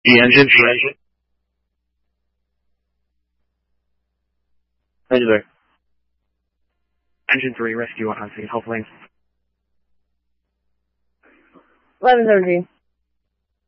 The engine. Engine 3. Engine 3, rescue on scene, health lane. 11:13.